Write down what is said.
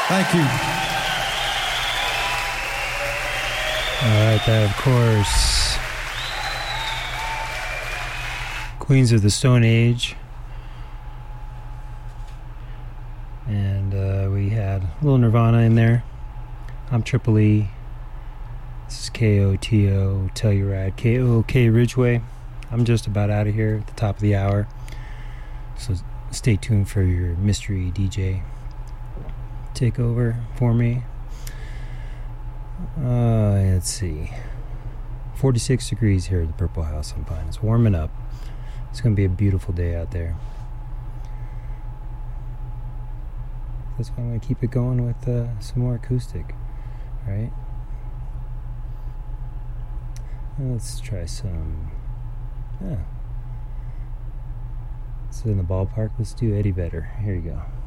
Thank you. All right, that, of course, Queens of the Stone Age. And we had a little Nirvana in there. I'm Triple E. This is KOTO Telluride, KOK Ridgeway. I'm just about out of here at the top of the hour. So stay tuned for your mystery DJ takeover for me. Let's see. 46 degrees here at the Purple House on Pine. It's warming up. It's going to be a beautiful day out there. That's why I'm going to keep it going with some more acoustic. Right? Let's try some. It's in the ballpark. Let's do Eddie Vedder. Here you go.